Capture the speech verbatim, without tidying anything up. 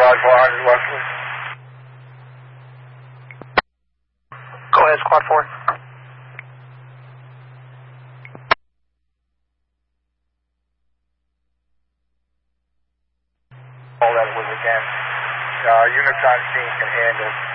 Roger, four hundred Westwood. Go ahead, Squad four. All that was again. Uh, units on scene can handle